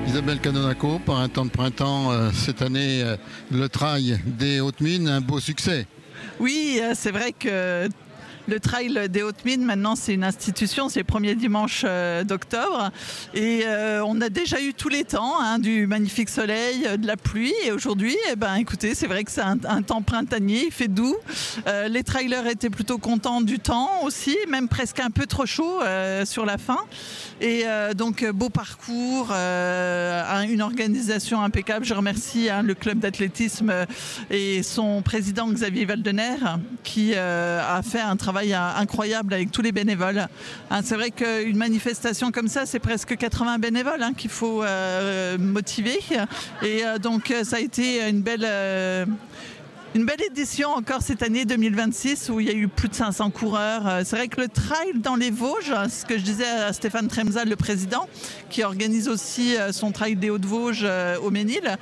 Isabelle Canonaco, par un temps de printemps, cette année, le trail des Hautes-Mines, un beau succès. Oui, c'est vrai que le trail des Hautes-Mines, maintenant, c'est une institution, c'est le premier dimanche d'octobre. Et on a déjà eu tous les temps, du magnifique soleil, de la pluie. Et aujourd'hui, écoutez, c'est vrai que c'est un temps printanier, il fait doux. Les trailers étaient plutôt contents du temps aussi, même presque un peu trop chaud sur la fin. Et donc, beau parcours, une organisation impeccable. Je remercie le club d'athlétisme et son président Xavier Valdener qui a fait un travail incroyable avec tous les bénévoles. C'est vrai qu'une manifestation comme ça, c'est presque 80 bénévoles qu'il faut motiver. Et donc, ça a été une belle édition encore cette année 2026 où il y a eu plus de 500 coureurs. C'est vrai que le trail dans les Vosges, ce que je disais à Stéphane Tremza, le président, qui organise aussi son trail des Hauts-de-Vosges au Ménil,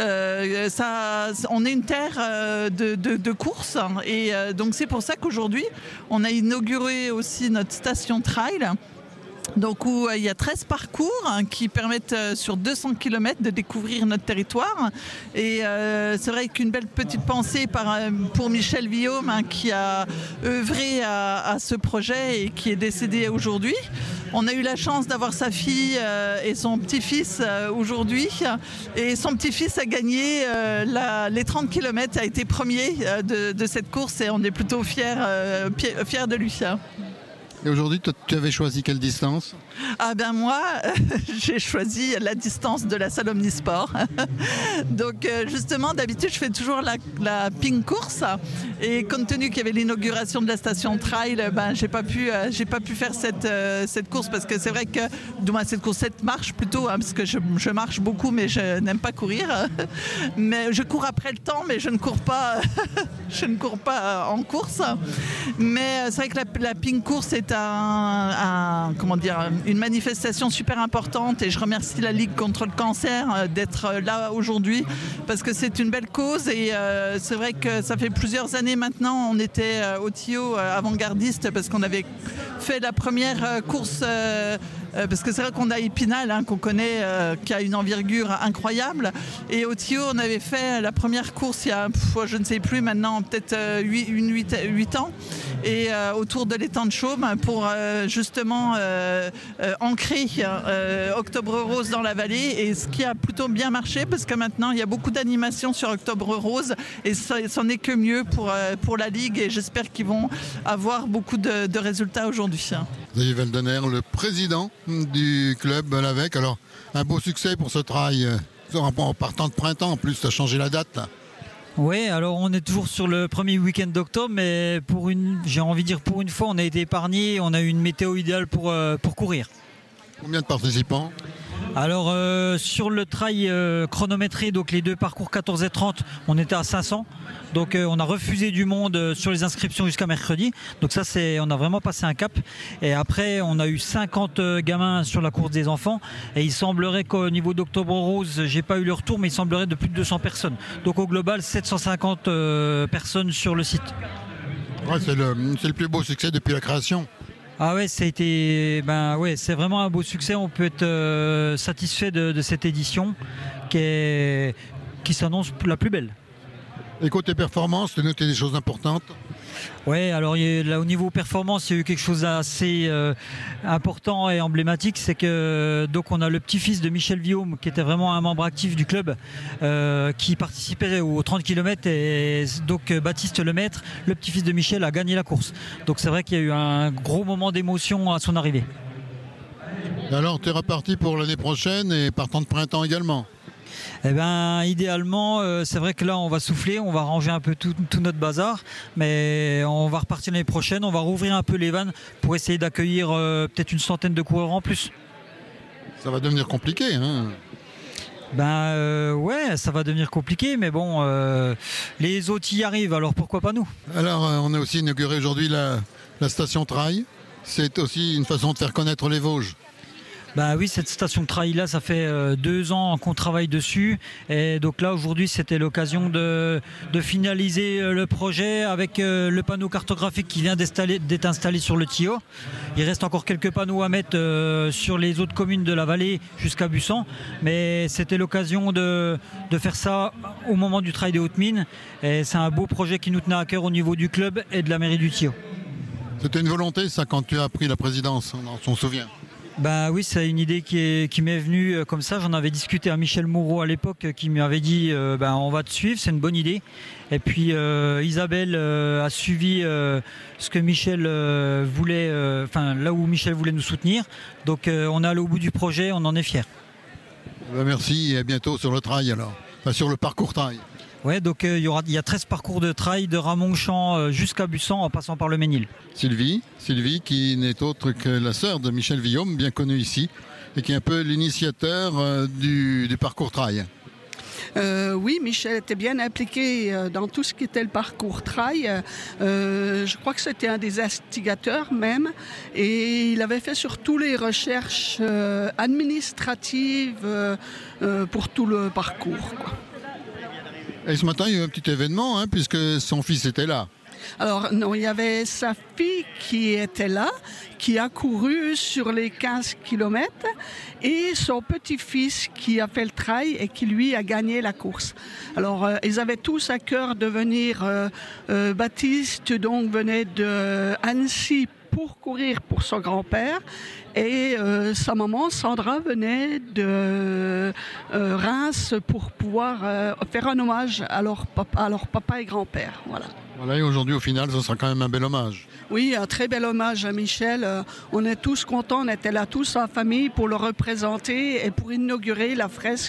on est une terre de course. Et donc c'est pour ça qu'aujourd'hui, on a inauguré aussi notre station trail. Donc où il y a 13 parcours qui permettent sur 200 km de découvrir notre territoire. Et c'est vrai qu'une belle petite pensée pour Michel Villaume qui a œuvré à ce projet et qui est décédé aujourd'hui. On a eu la chance d'avoir sa fille et son petit-fils aujourd'hui. Et son petit-fils a gagné les 30 km, a été premier de cette course et on est plutôt fiers de lui. Et aujourd'hui, tu avais choisi quelle distance ? Moi, j'ai choisi la distance de la salle Omnisport. Donc justement, d'habitude, je fais toujours la ping course. Et compte tenu qu'il y avait l'inauguration de la station trail, j'ai pas pu faire cette course parce que c'est vrai que cette marche plutôt, parce que je marche beaucoup, mais je n'aime pas courir. Mais je cours après le temps, mais je ne cours pas. Je ne cours pas en course. Mais c'est vrai que la ping course est une manifestation super importante et je remercie la Ligue contre le cancer d'être là aujourd'hui parce que c'est une belle cause et c'est vrai que ça fait plusieurs années maintenant, on était au TIO avant-gardiste parce qu'on avait fait la première course parce que c'est vrai qu'on a Épinal qu'on connaît, qui a une envergure incroyable et au TIO on avait fait la première course il y a je ne sais plus maintenant peut-être 8 ans et autour de l'étang de Chaume pour justement ancrer Octobre Rose dans la vallée et ce qui a plutôt bien marché parce que maintenant il y a beaucoup d'animations sur Octobre Rose et c'en est que mieux pour la Ligue et j'espère qu'ils vont avoir beaucoup de résultats aujourd'hui. Xavier Valdener, le président du club Lavec. Alors, un beau succès pour ce trail en partant de printemps. En plus, tu as changé la date là. Oui, alors on est toujours sur le premier week-end d'octobre, mais pour une fois, on a été épargné, on a eu une météo idéale pour courir. Combien de participants ? Alors sur le trail chronométré, donc les deux parcours 14 et 30, on était à 500. Donc on a refusé du monde sur les inscriptions jusqu'à mercredi. Donc ça, on a vraiment passé un cap. Et après, on a eu 50 gamins sur la course des enfants. Et il semblerait qu'au niveau d'Octobre Rose, j'ai pas eu le retour, mais il semblerait de plus de 200 personnes. Donc au global, 750 personnes sur le site. Ouais, c'est le plus beau succès depuis la création. Ah ouais, ça a été, c'est vraiment un beau succès. On peut être satisfait de cette édition qui s'annonce la plus belle. Et côté performance, tu as noté des choses importantes ? Oui, alors là, au niveau performance, il y a eu quelque chose d'assez important et emblématique, c'est que donc on a le petit-fils de Michel Villaume qui était vraiment un membre actif du club qui participait aux 30 km et donc Baptiste Lemaître, le petit-fils de Michel, a gagné la course. Donc c'est vrai qu'il y a eu un gros moment d'émotion à son arrivée. Et alors, tu es reparti pour l'année prochaine et partant de printemps également ? Idéalement, c'est vrai que là on va souffler, on va ranger un peu tout notre bazar, mais on va repartir l'année prochaine, on va rouvrir un peu les vannes pour essayer d'accueillir peut-être une centaine de coureurs en plus. Ça va devenir compliqué, hein ? Ouais, ça va devenir compliqué, mais bon, les autres y arrivent, alors pourquoi pas nous ? Alors, on a aussi inauguré aujourd'hui la station trail. C'est aussi une façon de faire connaître les Vosges. Bah oui, cette station de trail là, ça fait 2 ans qu'on travaille dessus. Et donc là, aujourd'hui, c'était l'occasion de finaliser le projet avec le panneau cartographique qui vient d'être installé sur le Thillot. Il reste encore quelques panneaux à mettre sur les autres communes de la vallée jusqu'à Bussan. Mais c'était l'occasion de faire ça au moment du trail des Hautes-Mines. Et c'est un beau projet qui nous tenait à cœur au niveau du club et de la mairie du Thillot. C'était une volonté, ça, quand tu as pris la présidence, on s'en souvient. Bah oui, c'est une idée qui m'est venue comme ça. J'en avais discuté à Michel Moureau à l'époque qui m'avait dit on va te suivre, c'est une bonne idée. Et puis Isabelle a suivi ce que Michel voulait, là où Michel voulait nous soutenir. Donc on est allé au bout du projet, on en est fiers. Merci et à bientôt sur le trail alors, sur le parcours trail. Ouais, donc il y a 13 parcours de trail de Ramonchamp jusqu'à Bussan en passant par le Ménil. Sylvie qui n'est autre que la sœur de Michel Villaume, bien connue ici, et qui est un peu l'initiateur du parcours trail. Oui, Michel était bien impliqué dans tout ce qui était le parcours trail. Je crois que c'était un des instigateurs même. Et il avait fait surtout les recherches administratives pour tout le parcours, quoi. Et ce matin, il y a eu un petit événement, puisque son fils était là. Alors non, il y avait sa fille qui était là, qui a couru sur les 15 km, et son petit-fils qui a fait le trail et qui lui a gagné la course. Alors ils avaient tous à cœur de venir. Baptiste donc venait de Annecy pour courir pour son grand-père, et sa maman Sandra venait de Reims pour pouvoir faire un hommage à leur papa et grand-père. Voilà, et aujourd'hui au final ce sera quand même un bel hommage. Oui, un très bel hommage à Michel. On est tous contents, on était là tous en famille pour le représenter et pour inaugurer la fresque,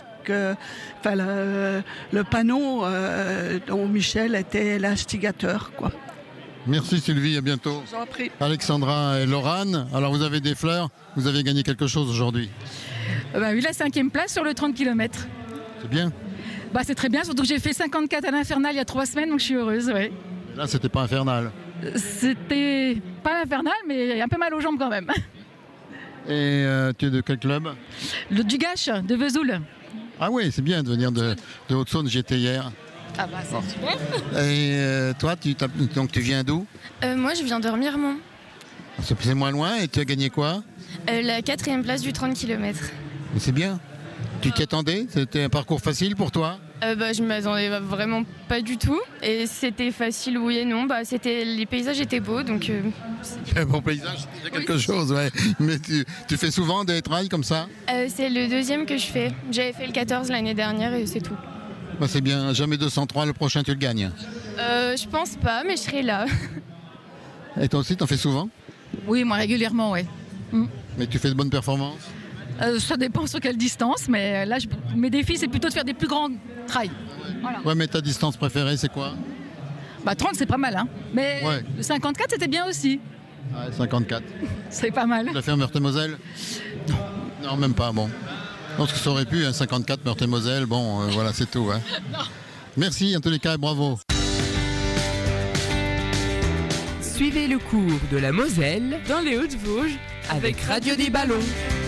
le panneau dont Michel était l'instigateur, quoi. Merci Sylvie, à bientôt. Je vous en prie. Alexandra et Laurane, alors vous avez des fleurs, vous avez gagné quelque chose aujourd'hui. Oui, la 5e place sur le 30 km. C'est bien. C'est très bien, surtout que j'ai fait 54 à l'Infernal il y a 3 semaines, donc je suis heureuse. Ouais. Là, c'était pas infernal. C'était pas infernal, mais un peu mal aux jambes quand même. Et tu es de quel club? Le Dugache, de Vesoul. Ah oui, c'est bien de venir de Haute-Saône, j'y étais hier. C'est super. Et toi, tu viens d'où? Moi, je viens de Remiremont. C'est moins loin, et tu as gagné quoi? La 4e place du 30 km. Mais c'est bien. Tu t'y attendais? C'était un parcours facile pour toi? Je ne m'attendais vraiment pas du tout. Et c'était facile, oui et non. Les paysages étaient beaux, donc... Un bon paysage, c'est déjà quelque chose, ouais. Mais tu fais souvent des trails comme ça? C'est le 2e que je fais. J'avais fait le 14 l'année dernière et c'est tout. C'est bien, jamais 203, le prochain tu le gagnes. Je pense pas, mais je serai là. Et toi aussi, t'en fais souvent? Oui, moi régulièrement, oui. Mais tu fais de bonnes performances? Ça dépend sur quelle distance, mais là, mes défis, c'est plutôt de faire des plus grands trails. Voilà. Ouais, mais ta distance préférée, c'est quoi? 30, c'est pas mal, hein. Mais ouais. Le 54, c'était bien aussi. Ouais, 54. C'est pas mal. Tu l'as fait en Meurthe-et-Moselle? Non, même pas, bon. Je pense que ça aurait pu, 54 Meurthe-et-Moselle, voilà, c'est tout. Merci en tous les cas et bravo. Suivez le cours de la Moselle dans les Hautes-Vosges avec Radio des Ballons.